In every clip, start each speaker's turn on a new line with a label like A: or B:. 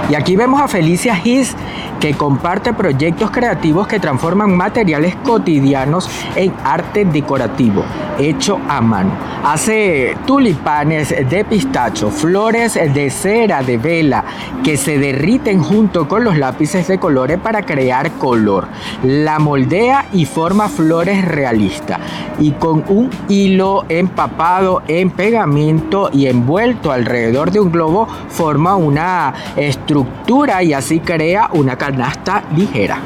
A: Y aquí vemos a Felicia His, que comparte proyectos creativos que transforman materiales cotidianos en arte decorativo, hecho a mano. Hace tulipanes de pistacho, flores de cera de vela que se derriten junto con los lápices de colores para crear color. La moldea y forma flores realistas. Y con un hilo empapado en pegamento y envuelto alrededor de un globo, forma una estructura y así crea una canasta ligera.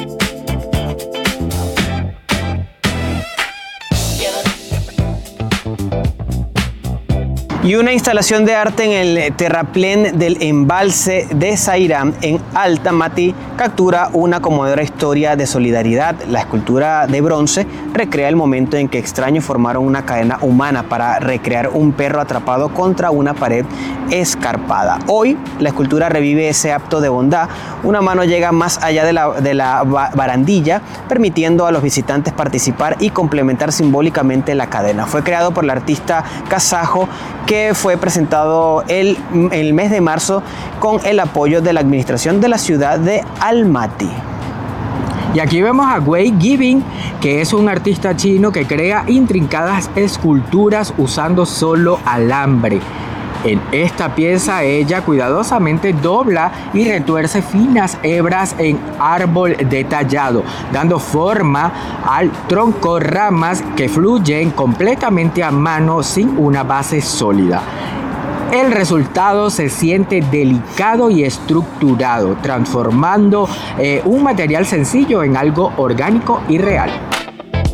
B: Y una instalación de arte en el terraplén del embalse de Sairán en Alta-Matí captura una conmovedora historia de solidaridad. La escultura de bronce recrea el momento en que extraños formaron una cadena humana para recrear un perro atrapado contra una pared escarpada. Hoy la escultura revive ese acto de bondad. Una mano llega más allá de la barandilla, permitiendo a los visitantes participar y complementar simbólicamente la cadena. Fue creado por el artista kazajo, que fue presentado el mes de marzo con el apoyo de la administración de la ciudad de Almaty.
A: Y aquí vemos a Wei Yibing, que es un artista chino que crea intrincadas esculturas usando solo alambre. En esta pieza ella cuidadosamente dobla y retuerce finas hebras en árbol detallado, dando forma al tronco, ramas que fluyen completamente a mano sin una base sólida. El resultado se siente delicado y estructurado, transformando un material sencillo en algo orgánico y real.